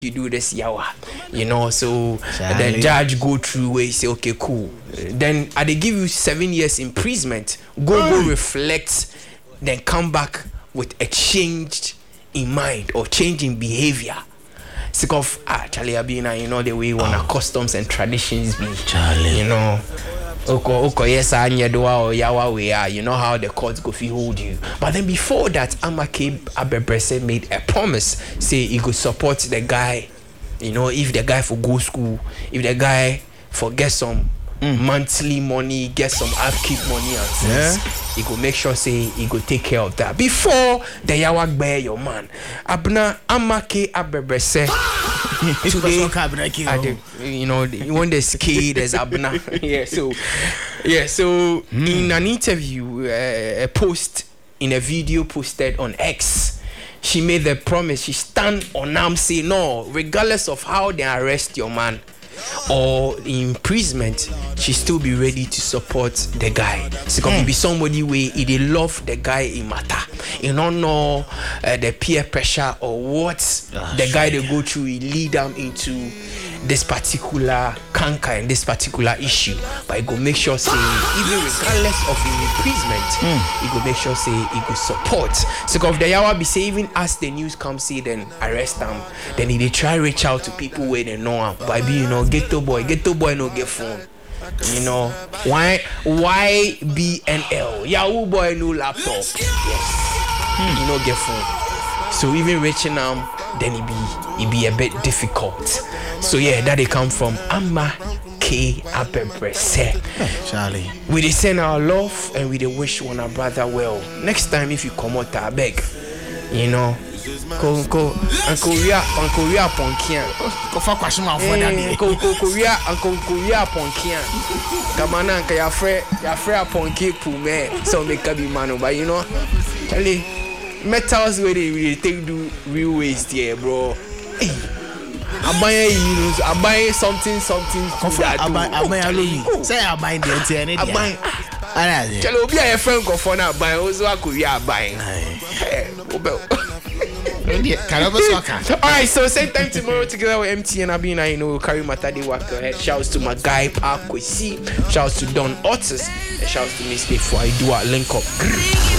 you do this yawa, so the judge go through where he say okay cool, then they give you 7 years imprisonment, go reflect, then come back with a change in mind or change in behavior. Sick of Charlie Abina, the way you want customs and traditions be, Oko yes Anyadoa or Yawa we are, how the courts go fi hold you. But then before that, Amake Abebrese made a promise, say he could support the guy, if the guy for go school, if the guy for get some monthly money, get some upkeep money and things, he could make sure say he could take care of that. Before the Yawa bear your man. Abna Amake Abebrese today, when they ski, there's Abna. So in an interview, a post in a video posted on X, she made the promise. She stand on arm, say no, regardless of how they arrest your man or imprisonment, she still be ready to support the guy. So can be somebody where they love the guy in matter. You don't know the peer pressure or what the guy they go through will lead them into this particular canker and this particular issue. But he go make sure say even regardless of the imprisonment, he go make sure say he go support. So if the Yawa be say even as the news comes, say then arrest them, then they try reach out to people where they know him. But ghetto boy no get phone. Why BNL? Yahoo boy no laptop. Yes. Get phone. So even reaching then it be a bit difficult. So that they come from Amake Abebrese. Charlie. We dey send our love and we dey wish one another well. Next time if you come out, I beg, Uncle Ria Ponkian. Kofa kwashima for that day. Uncle Ria Ponkian. Kamana nka ya frɛ Ponki pume. So make be man, but Charlie, metals where they take do real waste here, bro. Hey. I buy something. I buy say I buy the internet. I buy. Chalo be a friend go for na buy. Also I could buy. Alright, so same time tomorrow together with MT and Abina, carry Matadi walk ahead. Shouts to my guy Park Kwesi. Shouts to Don Otis. And shouts to Miss Before I do a link up.